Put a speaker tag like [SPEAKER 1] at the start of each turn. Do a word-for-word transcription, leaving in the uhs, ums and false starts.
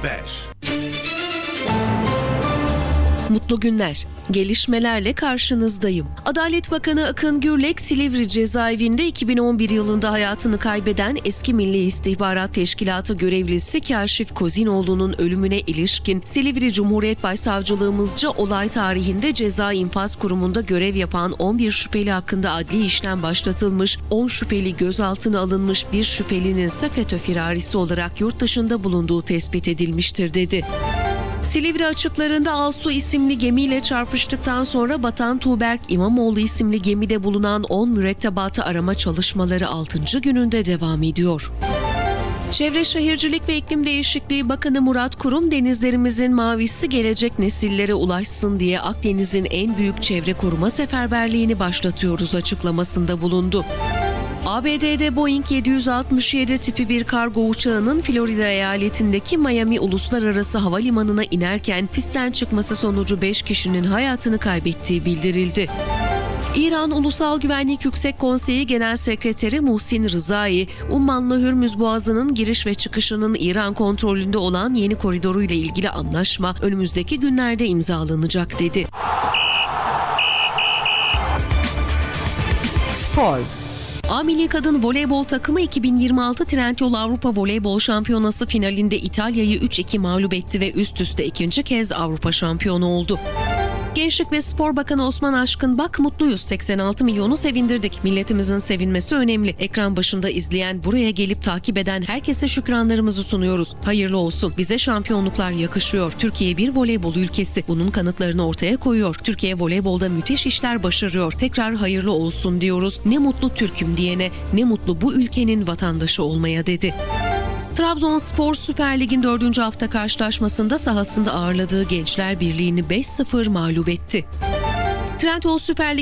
[SPEAKER 1] Haber.
[SPEAKER 2] Mutlu günler. Gelişmelerle karşınızdayım. Adalet Bakanı Akın Gürlek, Silivri cezaevinde iki bin on bir yılında hayatını kaybeden eski Milli İstihbarat Teşkilatı görevlisi Kâşif Kozinoğlu'nun ölümüne ilişkin Silivri Cumhuriyet Başsavcılığımızca olay tarihinde Ceza İnfaz Kurumu'nda görev yapan on bir şüpheli hakkında adli işlem başlatılmış, on şüpheli gözaltına alınmış, bir şüphelinin ise FETÖ firarisi olarak yurt dışında bulunduğu tespit edilmiştir dedi. Silivri açıklarında Alsu isimli gemiyle çarpıştıktan sonra batan Tuğberk İmamoğlu isimli gemide bulunan on mürettebatı arama çalışmaları altıncı gününde devam ediyor. Çevre Şehircilik ve İklim Değişikliği Bakanı Murat Kurum, denizlerimizin mavisi gelecek nesillere ulaşsın diye Akdeniz'in en büyük çevre koruma seferberliğini başlatıyoruz açıklamasında bulundu. A B D'de Boeing yedi yüz altmış yedi tipi bir kargo uçağının Florida eyaletindeki Miami Uluslararası Havalimanı'na inerken pistten çıkması sonucu beş kişinin hayatını kaybettiği bildirildi. İran Ulusal Güvenlik Yüksek Konseyi Genel Sekreteri Muhsin Rızai, Ummanlı Hürmüz Boğazı'nın giriş ve çıkışının İran kontrolünde olan yeni koridoruyla ilgili anlaşma önümüzdeki günlerde imzalanacak dedi.
[SPEAKER 3] Spor.
[SPEAKER 2] A Milli Kadın Voleybol takımı iki bin yirmi altı Trendyol Avrupa Voleybol Şampiyonası finalinde İtalya'yı üç iki mağlup etti ve üst üste ikinci kez Avrupa şampiyonu oldu. Gençlik ve Spor Bakanı Osman Aşkınbak, mutluyuz, seksen altı milyonu sevindirdik. Milletimizin sevinmesi önemli. Ekran başında izleyen, buraya gelip takip eden herkese şükranlarımızı sunuyoruz. Hayırlı olsun. Bize şampiyonluklar yakışıyor. Türkiye bir voleybol ülkesi. Bunun kanıtlarını ortaya koyuyor. Türkiye voleybolda müthiş işler başarıyor. Tekrar hayırlı olsun diyoruz. Ne mutlu Türk'üm diyene, ne mutlu bu ülkenin vatandaşı olmaya dedi. Trabzonspor Süper Lig'in dördüncü hafta karşılaşmasında sahasında ağırladığı Gençler Birliği'ni beş sıfır mağlup etti. Trendyol Süper Lig